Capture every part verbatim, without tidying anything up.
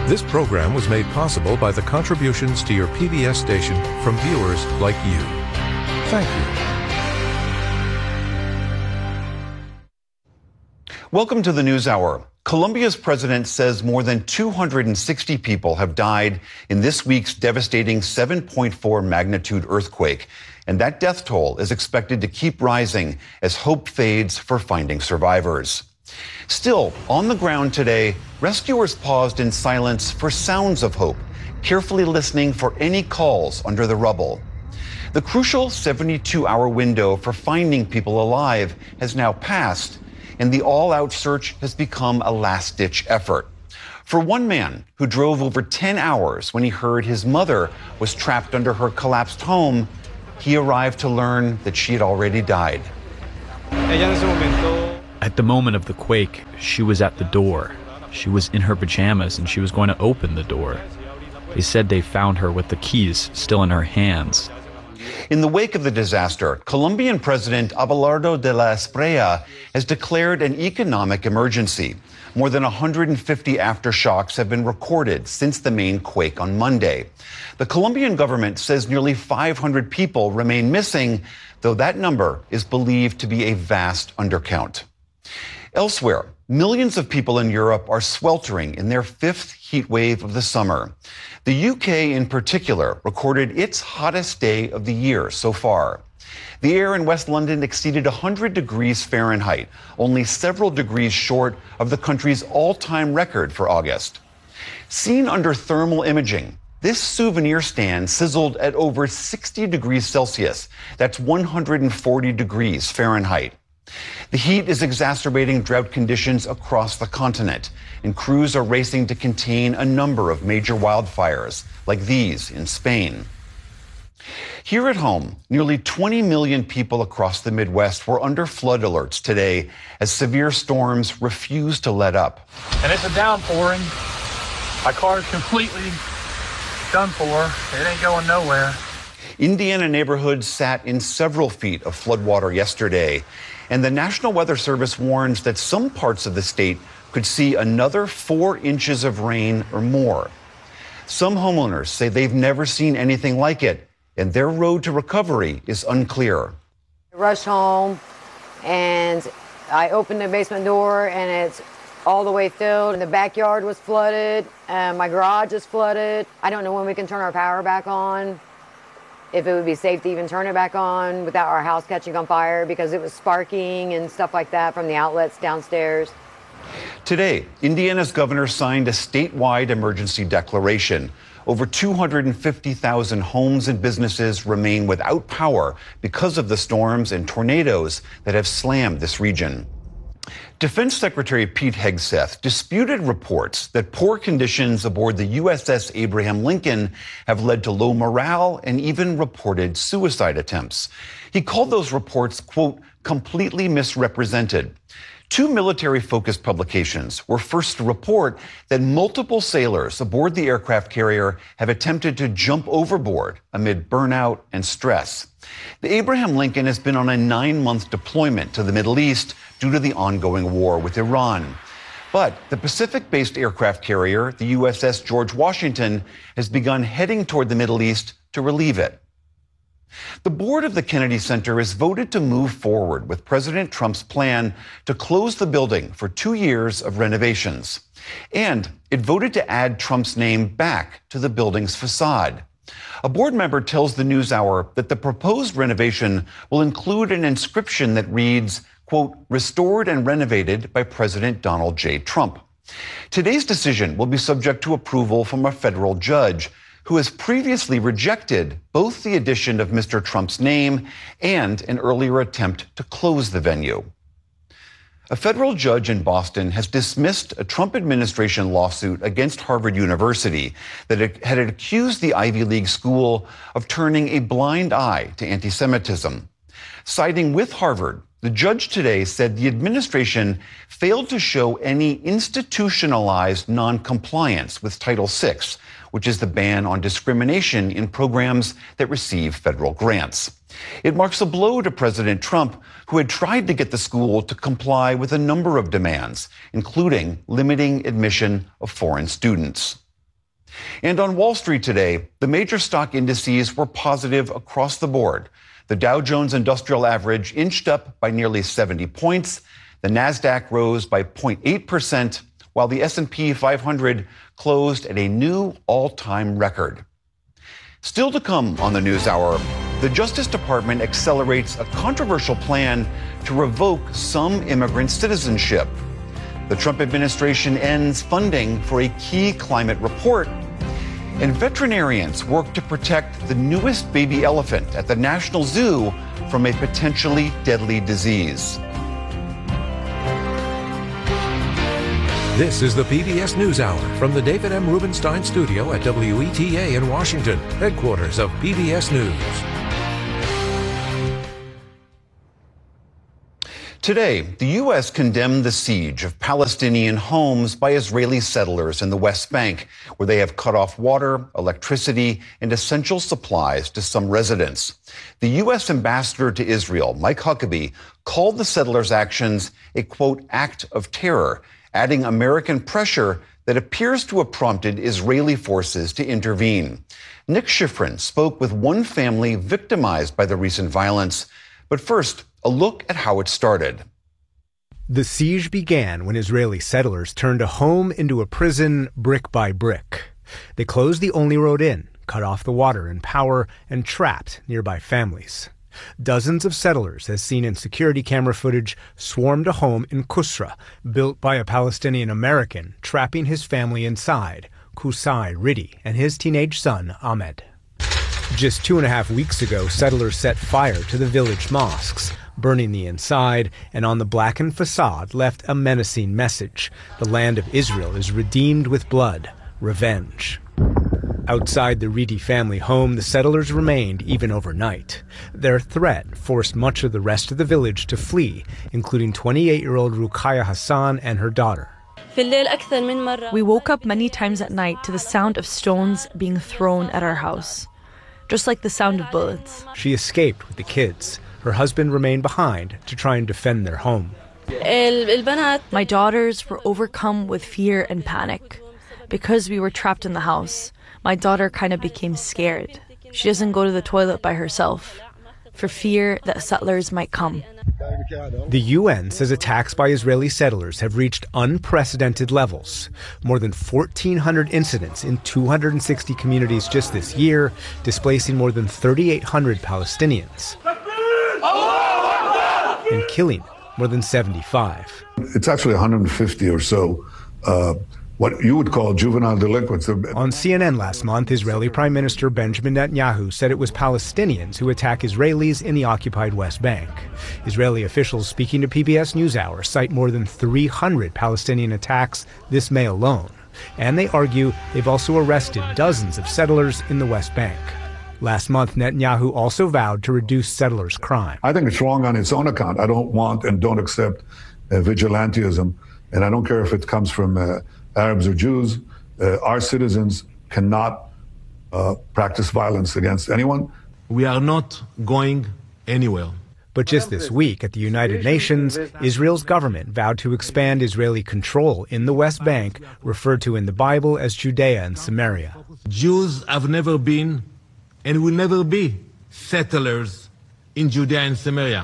This program was made possible by the contributions to your P B S station from viewers like you. Thank you. Welcome to the News Hour. Colombia's president says more than two hundred sixty people have died in this week's devastating seven point four magnitude earthquake, and that death toll is expected to keep rising as hope fades for finding survivors. Still, on the ground today, rescuers paused in silence for sounds of hope, carefully listening for any calls under the rubble. The crucial seventy-two hour window for finding people alive has now passed, and the all-out search has become a last-ditch effort. For one man who drove over ten hours when he heard his mother was trapped under her collapsed home, he arrived to learn that she had already died. At the moment of the quake, she was at the door. She was in her pajamas and she was going to open the door. They said they found her with the keys still in her hands. In the wake of the disaster, Colombian President Abelardo de la Espriella has declared an economic emergency. More than one hundred fifty aftershocks have been recorded since the main quake on Monday. The Colombian government says nearly five hundred people remain missing, though that number is believed to be a vast undercount. Elsewhere, millions of people in Europe are sweltering in their fifth heat wave of the summer. The U K in particular recorded its hottest day of the year so far. The air in West London exceeded one hundred degrees Fahrenheit, only several degrees short of the country's all-time record for August. Seen under thermal imaging, this souvenir stand sizzled at over sixty degrees Celsius. That's one hundred forty degrees Fahrenheit. The heat is exacerbating drought conditions across the continent, and crews are racing to contain a number of major wildfires, like these in Spain. Here at home, nearly twenty million people across the Midwest were under flood alerts today as severe storms refused to let up. And it's a downpouring. My car is completely done for. It ain't going nowhere. Indiana neighborhoods sat in several feet of floodwater yesterday, and the National Weather Service warns that some parts of the state could see another four inches of rain or more. Some homeowners say they've never seen anything like it, and their road to recovery is unclear. I rushed home, and I opened the basement door, and it's all the way filled, and the backyard was flooded, and my garage is flooded. I don't know when we can turn our power back on, if it would be safe to even turn it back on without our house catching on fire because it was sparking and stuff like that from the outlets downstairs. Today, Indiana's governor signed a statewide emergency declaration. Over two hundred fifty thousand homes and businesses remain without power because of the storms and tornadoes that have slammed this region. Defense Secretary Pete Hegseth disputed reports that poor conditions aboard the U S S Abraham Lincoln have led to low morale and even reported suicide attempts. He called those reports, quote, completely misrepresented. Two military-focused publications were first to report that multiple sailors aboard the aircraft carrier have attempted to jump overboard amid burnout and stress. The Abraham Lincoln has been on a nine-month deployment to the Middle East due to the ongoing war with Iran. But the Pacific-based aircraft carrier, the U S S George Washington, has begun heading toward the Middle East to relieve it. The board of the Kennedy Center has voted to move forward with President Trump's plan to close the building for two years of renovations. And it voted to add Trump's name back to the building's facade. A board member tells the NewsHour that the proposed renovation will include an inscription that reads, quote, restored and renovated by President Donald J. Trump. Today's decision will be subject to approval from a federal judge who has previously rejected both the addition of Mister Trump's name and an earlier attempt to close the venue. A federal judge in Boston has dismissed a Trump administration lawsuit against Harvard University that had accused the Ivy League school of turning a blind eye to anti-Semitism. Siding with Harvard, the judge today said the administration failed to show any institutionalized noncompliance with Title six, which is the ban on discrimination in programs that receive federal grants. It marks a blow to President Trump, who had tried to get the school to comply with a number of demands, including limiting admission of foreign students. And on Wall Street today, the major stock indices were positive across the board. The Dow Jones Industrial Average inched up by nearly seventy points. The Nasdaq rose by zero point eight percent, while the S and P five hundred closed at a new all-time record. Still to come on the NewsHour, the Justice Department accelerates a controversial plan to revoke some immigrant citizenship. The Trump administration ends funding for a key climate report. And veterinarians work to protect the newest baby elephant at the National Zoo from a potentially deadly disease. This is the P B S NewsHour from the David M. Rubenstein studio at W E T A in Washington, headquarters of P B S News. Today, the U S condemned the siege of Palestinian homes by Israeli settlers in the West Bank, where they have cut off water, electricity, and essential supplies to some residents. The U S ambassador to Israel, Mike Huckabee, called the settlers' actions a, quote, act of terror, adding American pressure that appears to have prompted Israeli forces to intervene. Nick Schifrin spoke with one family victimized by the recent violence. But first, a look at how it started. The siege began when Israeli settlers turned a home into a prison brick by brick. They closed the only road in, cut off the water and power, and trapped nearby families. Dozens of settlers, as seen in security camera footage, swarmed a home in Kusra, built by a Palestinian American, trapping his family inside, Kusai Ridi and his teenage son, Ahmed. Just two and a half weeks ago, settlers set fire to the village mosques, burning the inside, and on the blackened facade left a menacing message. The land of Israel is redeemed with blood, revenge. Outside the Ridi family home, the settlers remained even overnight. Their threat forced much of the rest of the village to flee, including twenty-eight-year-old Ruqayya Hassan and her daughter. We woke up many times at night to the sound of stones being thrown at our house, just like the sound of bullets. She escaped with the kids. Her husband remained behind to try and defend their home. My daughters were overcome with fear and panic. Because we were trapped in the house, my daughter kind of became scared. She doesn't go to the toilet by herself, for fear that settlers might come. The U N says attacks by Israeli settlers have reached unprecedented levels. More than fourteen hundred incidents in two hundred sixty communities just this year, displacing more than thirty-eight hundred Palestinians and killing more than seventy-five. It's actually one hundred fifty or so uh, what you would call juvenile delinquents. On C N N last month, Israeli Prime Minister Benjamin Netanyahu said it was Palestinians who attack Israelis in the occupied West Bank. Israeli officials speaking to P B S NewsHour cite more than three hundred Palestinian attacks this May alone. And they argue they've also arrested dozens of settlers in the West Bank. Last month, Netanyahu also vowed to reduce settlers' crime. I think it's wrong on its own account. I don't want and don't accept uh, vigilantism, and I don't care if it comes from uh, Arabs or Jews. Uh, our citizens cannot uh, practice violence against anyone. We are not going anywhere. But just this week at the United Nations, Israel's government vowed to expand Israeli control in the West Bank, referred to in the Bible as Judea and Samaria. Jews have never been and will never be settlers in Judea and Samaria.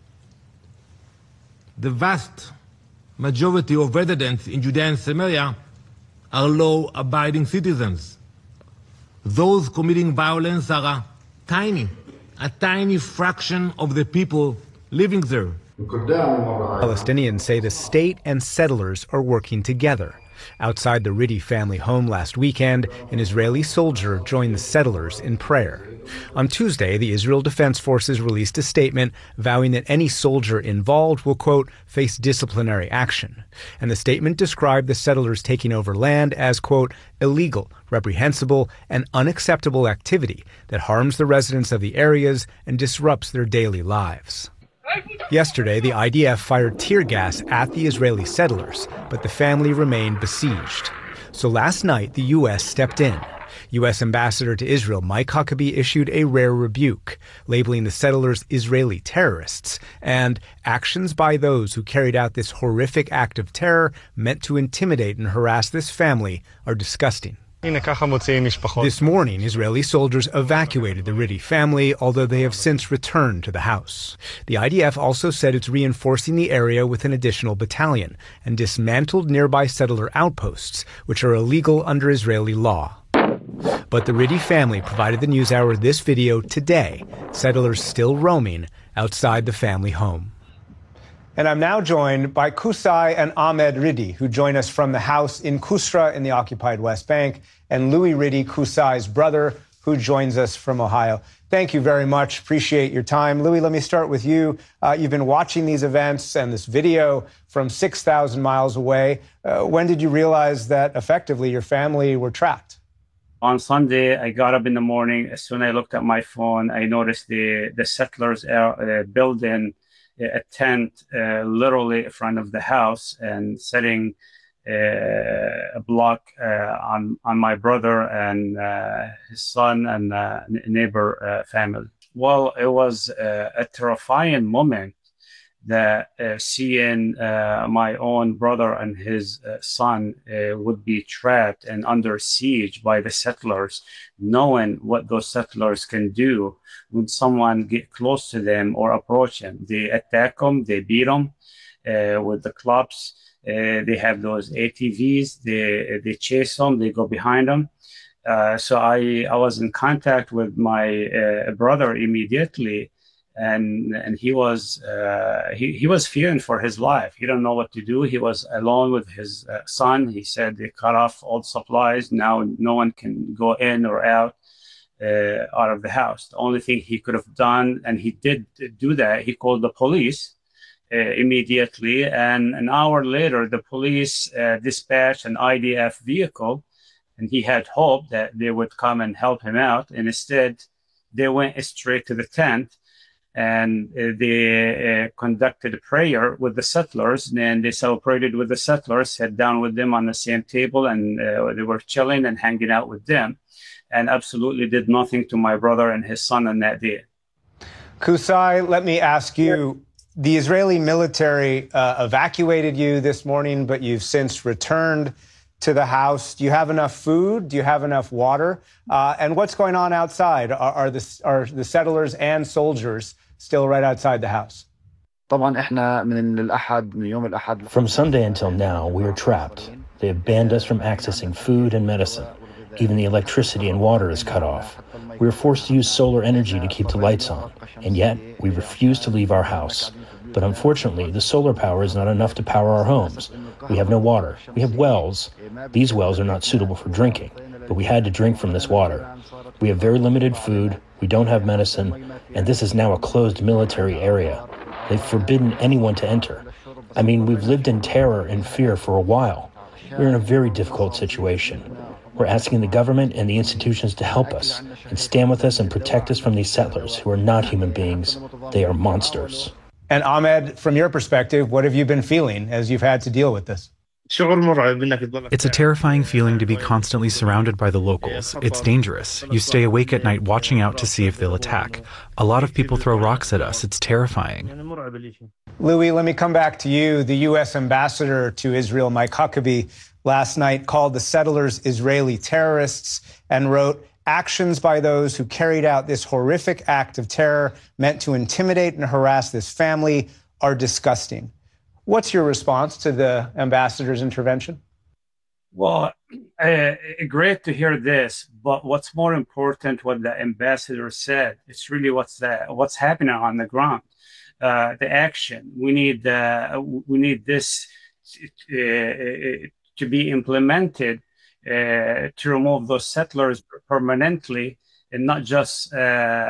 The vast majority of residents in Judea and Samaria are law-abiding citizens. Those committing violence are a tiny, a tiny fraction of the people living there. Palestinians say the state and settlers are working together. Outside the Ridi family home last weekend, an Israeli soldier joined the settlers in prayer. On Tuesday, the Israel Defense Forces released a statement vowing that any soldier involved will, quote, face disciplinary action. And the statement described the settlers taking over land as, quote, illegal, reprehensible, and unacceptable activity that harms the residents of the areas and disrupts their daily lives. Yesterday, the I D F fired tear gas at the Israeli settlers, but the family remained besieged. So last night, the U S stepped in. U S Ambassador to Israel Mike Huckabee issued a rare rebuke, labeling the settlers Israeli terrorists and actions by those who carried out this horrific act of terror meant to intimidate and harass this family are disgusting. This morning, Israeli soldiers evacuated the Riddy family, although they have since returned to the house. The I D F also said it's reinforcing the area with an additional battalion and dismantled nearby settler outposts, which are illegal under Israeli law. But the Riddy family provided the NewsHour this video today, settlers still roaming outside the family home. And I'm now joined by Qusay and Ahmed Riddy, who join us from the house in Kusra in the occupied West Bank, and Louis Riddy, Qusay's brother, who joins us from Ohio. Thank you very much. Appreciate your time. Louis, let me start with you. Uh, you've been watching these events and this video from six thousand miles away. Uh, when did you realize that effectively your family were trapped? On Sunday, I got up in the morning. As soon as I looked at my phone, I noticed the, the settlers uh, building a tent uh, literally in front of the house and setting uh, a block uh, on on my brother and uh, his son and uh, neighbor uh, family. Well, it was uh, a terrifying moment that uh, seeing uh, my own brother and his uh, son uh, would be trapped and under siege by the settlers, knowing what those settlers can do when someone get close to them or approach them. They attack them, they beat them uh, with the clubs. Uh, they have those A T Vs, they, they chase them, they go behind them. Uh, so I, I was in contact with my uh, brother immediately. And and he was uh, he he was fearing for his life. He didn't know what to do. He was alone with his uh, son. He said they cut off all supplies. Now no one can go in or out uh, out of the house. The only thing he could have done, and he did do that, he called the police uh, immediately. And an hour later, the police uh, dispatched an I D F vehicle, and he had hope that they would come and help him out. And instead, they went straight to the tent. And uh, they uh, conducted a prayer with the settlers, and they celebrated with the settlers, sat down with them on the same table, and uh, they were chilling and hanging out with them, and absolutely did nothing to my brother and his son on that day. Qusay, let me ask you, the Israeli military uh, evacuated you this morning, but you've since returned to the house. Do you have enough food? Do you have enough water? Uh, and what's going on outside? Are, are, the, are the settlers and soldiers still right outside the house? From Sunday until now, we are trapped. They have banned us from accessing food and medicine. Even the electricity and water is cut off. We are forced to use solar energy to keep the lights on, and yet we refuse to leave our house. But unfortunately, the solar power is not enough to power our homes. We have no water. We have wells. These wells are not suitable for drinking, but we had to drink from this water. We have very limited food. We don't have medicine, and this is now a closed military area. They've forbidden anyone to enter. I mean, we've lived in terror and fear for a while. We're in a very difficult situation. We're asking the government and the institutions to help us and stand with us and protect us from these settlers who are not human beings. They are monsters. And Ahmed, from your perspective, what have you been feeling as you've had to deal with this? It's a terrifying feeling to be constantly surrounded by the locals. It's dangerous. You stay awake at night watching out to see if they'll attack. A lot of people throw rocks at us. It's terrifying. Louis, let me come back to you. The U S ambassador to Israel, Mike Huckabee, last night called the settlers Israeli terrorists and wrote, "Actions by those who carried out this horrific act of terror meant to intimidate and harass this family are disgusting." What's your response to the ambassador's intervention? Well, uh, great to hear this, but what's more important, what the ambassador said, it's really what's that, what's happening on the ground, uh, the action. We need uh, we need this uh, to be implemented uh, to remove those settlers permanently, and not just uh,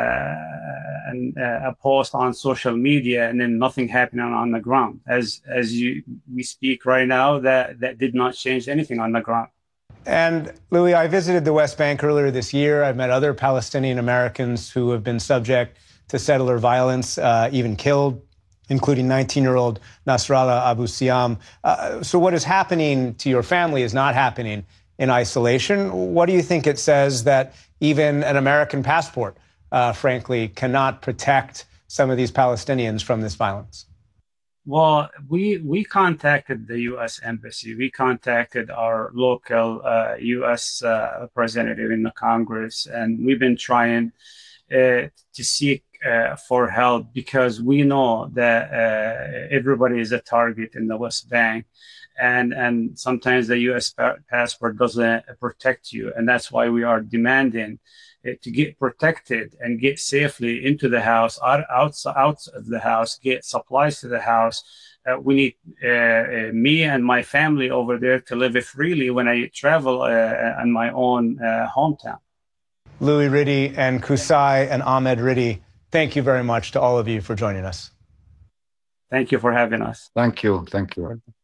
an, uh, a post on social media and then nothing happening on the ground. As as you we speak right now, that, that did not change anything on the ground. And Louis, I visited the West Bank earlier this year. I've met other Palestinian Americans who have been subject to settler violence, uh, even killed, including nineteen-year-old Nasrallah Abu Siam. Uh, so what is happening to your family is not happening in isolation. What do you think it says that even an American passport, uh, frankly, cannot protect some of these Palestinians from this violence? Well, we we contacted the U S Embassy. We contacted our local uh, U S uh, representative in the Congress, and we've been trying uh, to seek uh, for help because we know that uh, everybody is a target in the West Bank, and and sometimes the U S pa- passport doesn't protect you, and that's why we are demanding to get protected and get safely into the house, out, out, out of the house, get supplies to the house. Uh, we need uh, uh, me and my family over there to live freely when I travel uh, in my own uh, hometown. Louis Riddy and Qusay and Ahmed Riddy, thank you very much to all of you for joining us. Thank you for having us. Thank you. Thank you.